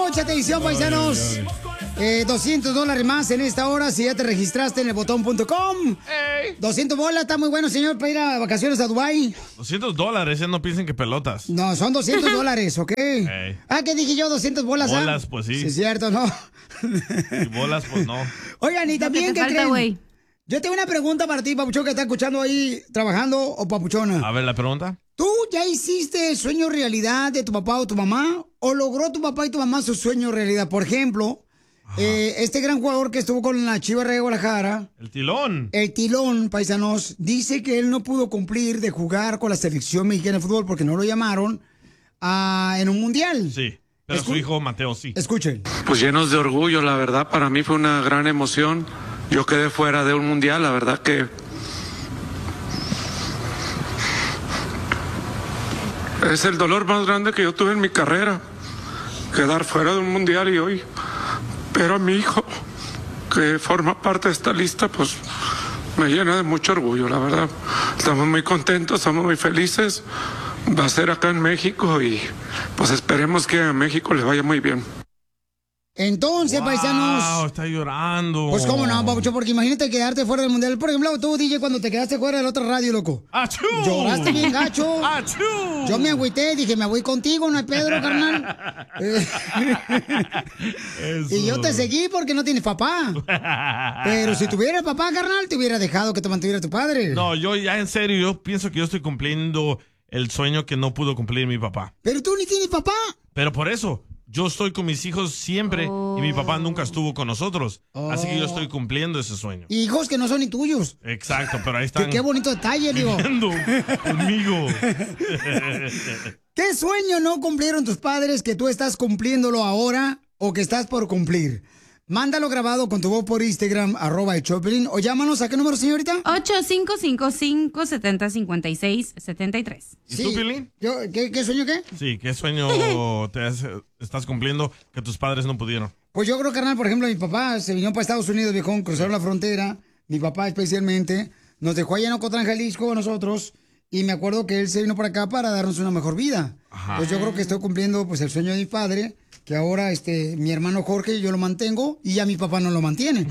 mucha atención, paisanos. $200 más en esta hora si ya te registraste en el botón.com. 200 bolas, está muy bueno, señor, para ir a vacaciones a Dubái. $200, ya no piensen que pelotas. No, son $200, ¿ok? Ah, ¿qué dije yo? 200 bolas, Bolas, pues sí. Sí, es cierto, ¿no? Y bolas, pues no. Oigan, y también, ¿qué creen? Wey. Yo tengo una pregunta para ti, papuchón, que está escuchando ahí trabajando, o papuchona. A ver, la pregunta. ¿Tú ya hiciste el sueño realidad de tu papá o tu mamá? ¿O logró tu papá y tu mamá su sueño realidad? Por ejemplo, este gran jugador que estuvo con la Chivas de Guadalajara. El Tilón. El Tilón, paisanos, dice que él no pudo cumplir de jugar con la selección mexicana de fútbol porque no lo llamaron en un mundial. Sí, pero su hijo Mateo sí. Escuchen. Pues llenos de orgullo, la verdad, para mí fue una gran emoción. Yo quedé fuera de un mundial, la verdad que... Es el dolor más grande que yo tuve en mi carrera, quedar fuera de un mundial y hoy. Pero a mi hijo, que forma parte de esta lista, pues me llena de mucho orgullo, la verdad. Estamos muy contentos, estamos muy felices. Va a ser acá en México y pues esperemos que a México le vaya muy bien. Entonces, paisanos... está llorando. Pues cómo no, papucho, porque imagínate quedarte fuera del mundial. Por ejemplo, tú, DJ, cuando te quedaste fuera de la otra radio, loco. ¡Achú! Lloraste bien gacho. ¡Achú! Yo me agüité, dije, me voy contigo, no hay Pedro, carnal. Y yo te seguí porque no tienes papá. Pero si tuviera papá, carnal, te hubiera dejado que te mantuviera tu padre. No, yo ya en serio, yo pienso que yo estoy cumpliendo el sueño que no pudo cumplir mi papá. Pero tú ni tienes papá. Pero por eso... Yo estoy con mis hijos siempre y mi papá nunca estuvo con nosotros. Así que yo estoy cumpliendo ese sueño. Hijos que no son ni tuyos. Exacto, pero ahí están. Qué bonito detalle, digo. Conmigo. ¿Qué sueño no cumplieron tus padres que tú estás cumpliéndolo ahora o que estás por cumplir? Mándalo grabado con tu voz por Instagram, @el Choplin, o llámanos. ¿A qué número, señorita? 8555-570-5673. ¿Y tú, Pilín? ¿Qué sueño qué? Sí, ¿qué sueño estás cumpliendo que tus padres no pudieron? Pues yo creo, carnal, por ejemplo, mi papá se vino para Estados Unidos, viejón, cruzaron la frontera, mi papá especialmente, nos dejó allá en Ocotlán, Jalisco, nosotros, y me acuerdo que él se vino para acá para darnos una mejor vida. Ajá. Pues yo creo que estoy cumpliendo pues el sueño de mi padre, que ahora mi hermano Jorge yo lo mantengo y ya mi papá no lo mantiene.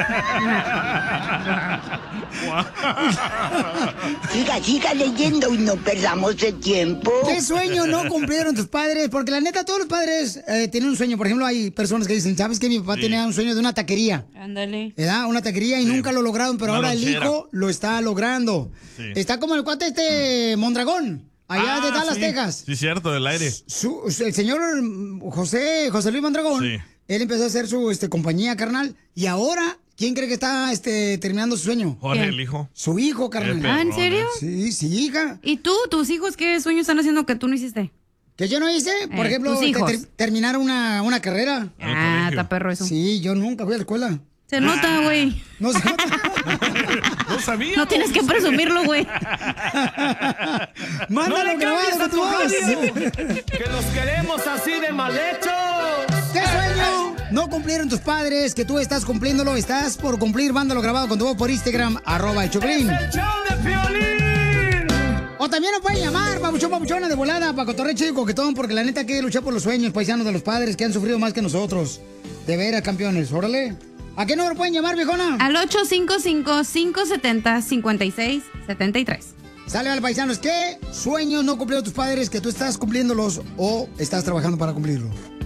Siga leyendo y no perdamos el tiempo. ¿Qué sueño no cumplieron tus padres? Porque la neta, todos los padres tienen un sueño. Por ejemplo, hay personas que dicen, ¿sabes qué? Mi papá tenía un sueño de una taquería. Ándale. ¿Verdad? Una taquería y nunca lo lograron, pero ahora el hijo lo está logrando. Sí. Está como el cuate Mondragón. Allá de Dallas, Texas. Sí, cierto, del aire. El señor José Luis Mondragón, él empezó a hacer su compañía, carnal, y ahora, ¿quién cree que está terminando su sueño? Jorge, el hijo. Su hijo, carnal. ¿En serio? Sí, hija. ¿Y tú, tus hijos, qué sueños están haciendo que tú no hiciste? ¿Que yo no hice? Por ejemplo, terminar una carrera. Está perro eso. Sí, yo nunca fui a la escuela. Se nota, güey. No se nota. No sabía. No tienes que presumirlo, güey. Mándalo grabado con tu voz. Que nos queremos así de mal hechos. ¿Qué sueño no cumplieron tus padres que tú estás cumpliéndolo? Estás por cumplir. Mándalo grabado con tu voz por Instagram, @el Choplin. ¡Es el show de Piolín! O también nos pueden llamar, papuchona de volada, para cotorreo chico coquetón, porque la neta hay que luchar por los sueños paisanos de los padres que han sufrido más que nosotros. De veras, campeones. Órale. ¿A qué número pueden llamar, viejona? Al 855-570-5673. Sale al paisanos. ¿Qué sueños no cumplieron tus padres que tú estás cumpliéndolos o estás trabajando para cumplirlo?